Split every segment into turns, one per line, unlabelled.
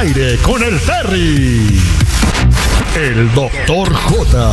aire con el Terry. El Dr. J.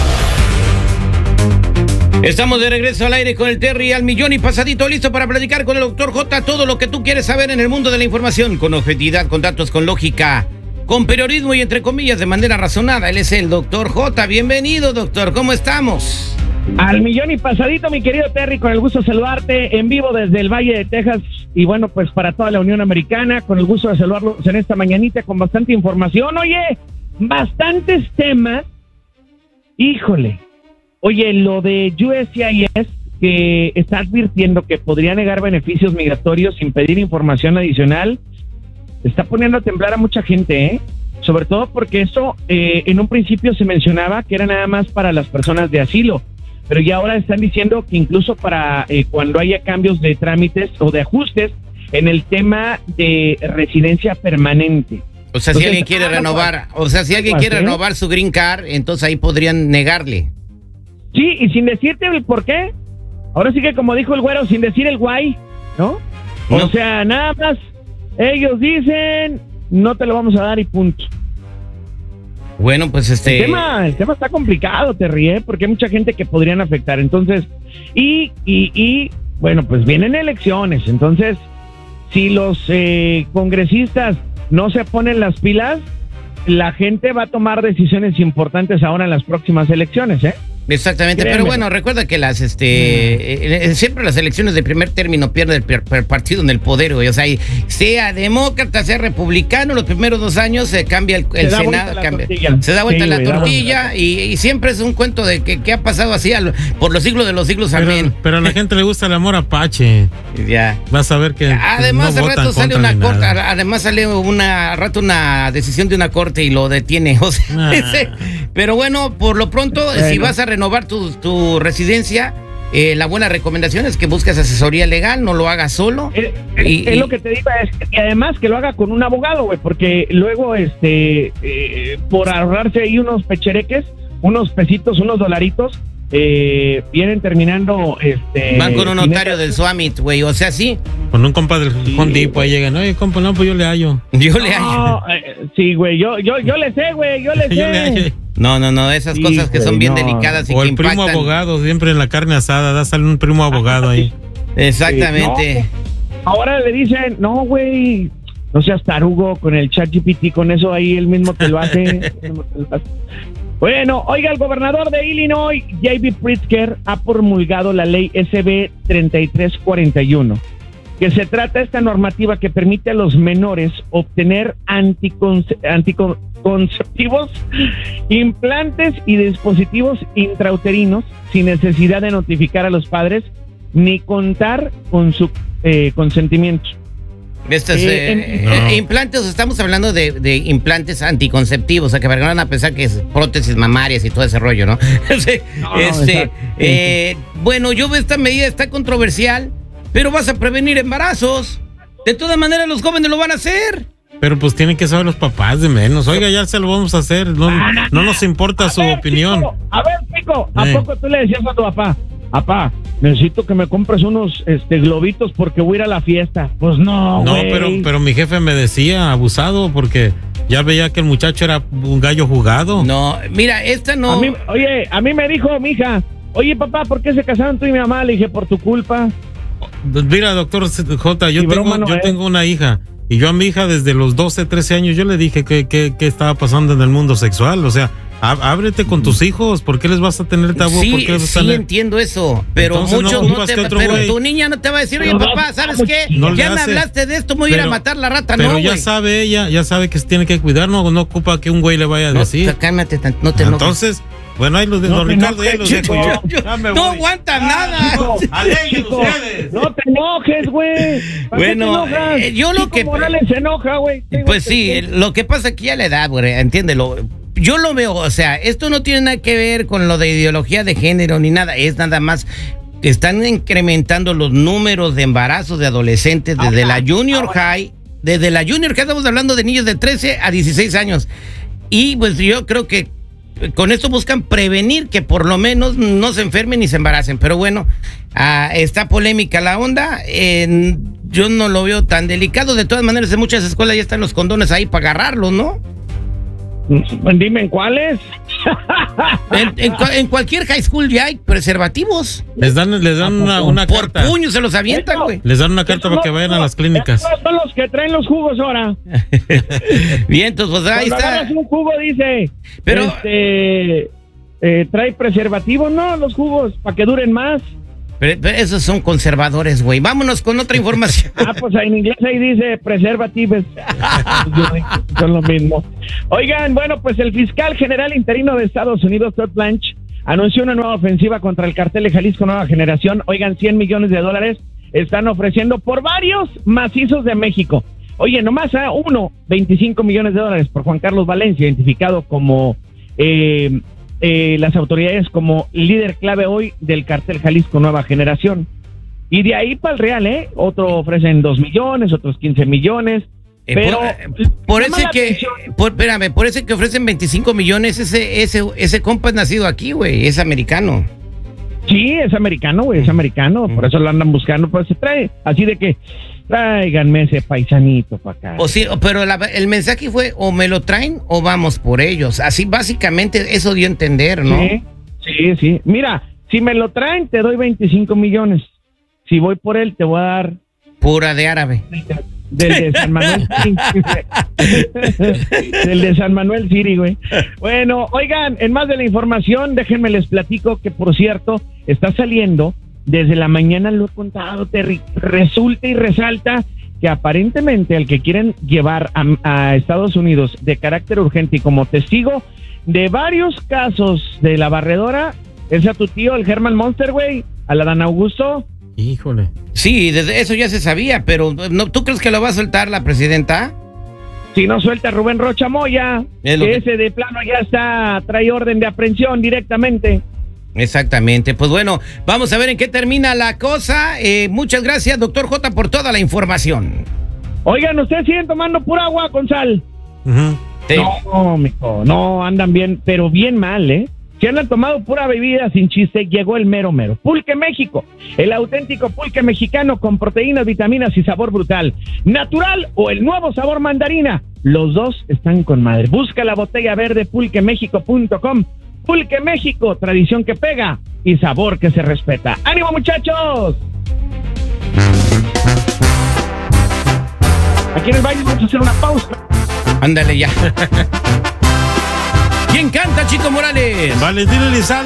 Estamos de regreso al aire con el Terry al millón y pasadito, listo para platicar con el Dr. J todo lo que tú quieres saber en el mundo de la información, con objetividad, con datos, con lógica, con periodismo y entre comillas de manera razonada. Él es el Dr. J. Bienvenido, doctor, ¿cómo estamos?
Al millón y pasadito, mi querido Terry, con el gusto de saludarte en vivo desde el Valle de Texas y bueno, pues para toda la Unión Americana, con el gusto de saludarlos en esta mañanita con bastante información. Oye, bastantes temas, híjole. Oye, lo de USCIS, que está advirtiendo que podría negar beneficios migratorios sin pedir información adicional, está poniendo a temblar a mucha gente, ¿eh? Sobre todo porque eso en un principio se mencionaba que era nada más para las personas de asilo, pero ya ahora están diciendo que incluso para cuando haya cambios de trámites o de ajustes en el tema de residencia permanente.
O sea, si alguien quiere renovar, quiere renovar su green card, entonces ahí podrían negarle.
Sí, y sin decirte el por qué. Ahora sí que como dijo el güero, sin decir el guay, ¿no? O sea, nada más ellos dicen, no te lo vamos a dar y punto.
Bueno, pues El
tema está complicado, te ríes, porque hay mucha gente que podrían afectar. Entonces, y bueno, pues vienen elecciones. Entonces, si los congresistas no se ponen las pilas, la gente va a tomar decisiones importantes ahora en las próximas elecciones, ¿eh?
Exactamente, créeme. Pero bueno, recuerda que siempre las elecciones de primer término pierde el partido en el poder, güey. O sea, sea demócrata, sea republicano, los primeros 2 años se cambia el Senado, se da vuelta la tortilla y siempre es un cuento de que ha pasado así por los siglos de los siglos, amén.
Pero a la gente le gusta el amor apache.
Ya.
Vas a ver que
además no al rato sale una corte, además sale una decisión de una corte y lo detiene. O sea, pero bueno, por lo pronto, si vas a renovar tu residencia, la buena recomendación es que busques asesoría legal, no lo hagas solo.
Es lo que te digo, y además que lo haga con un abogado, güey, porque luego por ahorrarse ahí unos pechereques, unos pesitos, unos dolaritos, vienen terminando
van con un notario del Summit, güey, o sea, sí.
Con un compa del Home Depot ahí llegan, oye, compa, no, pues yo le hallo.
Sí, güey, yo le sé, güey, yo le sé.
No, esas cosas que son bien delicadas y
o
que
el primo
impactan.
abogado, siempre en la carne asada, sale un primo abogado ahí.
Exactamente.
Ahora le dicen, no, güey, no seas tarugo con el ChatGPT, con eso ahí él mismo te lo hace. Bueno, oiga, el gobernador de Illinois, J.B. Pritzker, ha promulgado la ley SB 3341, que se trata de esta normativa que permite a los menores obtener anticonceptivos, implantes y dispositivos intrauterinos sin necesidad de notificar a los padres ni contar con su consentimiento.
Implantes, estamos hablando de implantes anticonceptivos, o sea que van a pensar que es prótesis mamarias y todo ese rollo, ¿no? Bueno, yo veo esta medida, está controversial, pero vas a prevenir embarazos. De todas maneras, los jóvenes lo van a hacer.
Pero pues tienen que saber los papás de menos. Oiga, ya se lo vamos a hacer. No nos importa su opinión.
Chico, a ver, Pico, ¿a poco tú le decías a tu papá? Papá, necesito que me compres unos globitos porque voy a ir a la fiesta. Pues no,
pero mi jefe me decía abusado porque ya veía que el muchacho era un gallo jugado.
No, mira, esta no.
A mí me dijo mi hija, oye papá, ¿por qué se casaron tú y mi mamá? Le dije, por tu culpa.
Mira, doctor J, yo tengo una hija. Y yo a mi hija desde los 12, 13 años yo le dije que estaba pasando en el mundo sexual. O sea, ábrete con tus hijos. ¿Por qué les vas a tener tabú?
Sí, entiendo eso. Pero entonces muchos pero tu niña no te va a decir, oye papá, ¿sabes qué? Ya me hablaste de esto, me voy a ir a matar la rata.
Pero ya sabe ella, ya sabe que se tiene que cuidar. No ocupa que un güey le vaya a decir.
Cálmate, no te enojes.
Entonces, bueno, ahí los de Ricardo ya los dejo yo.
No aguanta nada.
No te enojes, güey.
Bueno, yo lo que
Morales se enoja, güey.
Pues sí, lo que pasa es que ya la edad, güey, entiéndelo. Yo lo veo, o sea, esto no tiene nada que ver con lo de ideología de género ni nada, es nada más que están incrementando los números de embarazos de adolescentes desde la Junior High. Desde la Junior High estamos hablando de niños de 13 a 16 años. Y pues yo creo que con esto buscan prevenir que por lo menos no se enfermen ni se embaracen. Pero bueno, está polémica la onda. Yo no lo veo tan delicado. De todas maneras, en muchas escuelas ya están los condones ahí para agarrarlos, ¿no?
Dime, ¿en cuáles?
En cualquier high school ya hay preservativos.
Les dan una
por
carta.
Puño se los avientan, güey.
Les dan una carta para que vayan a las clínicas.
Son los que traen los jugos ahora.
Bien, entonces, pues ahí
Cuando
está.
agarras un jugo dice,
Pero
trae preservativos, ¿no? Los jugos, para que duren más.
Pero esos son conservadores, güey. Vámonos con otra información.
Pues en inglés ahí dice preservatives. Son lo mismo. Oigan, bueno, pues el fiscal general interino de Estados Unidos, Todd Blanche, anunció una nueva ofensiva contra el cartel de Jalisco Nueva Generación. Oigan, $100 millones están ofreciendo por varios macizos de México. Oye, nomás a uno, $25 millones por Juan Carlos Valencia, identificado como las autoridades como líder clave hoy del cartel Jalisco Nueva Generación. Y de ahí para el real, otro ofrecen 2 millones, otros 15 millones. Pero
por ese que ofrecen 25 millones, ese compa es nacido aquí, güey, es americano.
Sí, es americano, güey, es americano, por eso lo andan buscando, pues se trae, así de que tráiganme ese paisanito para acá.
O sí, pero el mensaje fue, o me lo traen o vamos por ellos. Así básicamente eso dio a entender, ¿no?
Sí. Mira, si me lo traen te doy 25 millones. Si voy por él te voy a dar...
Pura de árabe.
Del de San Manuel del de San Manuel City, güey. Bueno, oigan, en más de la información, déjenme les platico que, por cierto, está saliendo, desde la mañana lo he contado, Terry, resulta y resalta que aparentemente el que quieren llevar a Estados Unidos de carácter urgente y como testigo de varios casos de la barredora es a tu tío, el Herman Monster, güey, a la Dan Augusto.
Híjole.
Sí, desde eso ya se sabía, pero no, ¿tú crees que lo va a soltar la presidenta?
Si no suelta a Rubén Rocha Moya, que ese de plano ya trae orden de aprehensión directamente.
Exactamente, pues bueno, vamos a ver en qué termina la cosa. Muchas gracias, doctor J, por toda la información.
Oigan, ¿ustedes siguen tomando pura agua con sal?
Sí.
No, mijo, no, andan bien, pero bien mal, ¿eh? Si andan tomado pura bebida sin chiste, llegó el mero mero. Pulque México, el auténtico pulque mexicano con proteínas, vitaminas y sabor brutal. Natural o el nuevo sabor mandarina. Los dos están con madre. Busca la botella verde pulquemexico.com. Pulque México, tradición que pega y sabor que se respeta. ¡Ánimo, muchachos! Aquí en el baile vamos a hacer una pausa.
Ándale ya. ¿Quién canta, Chico Morales?
Valentín Elizalde.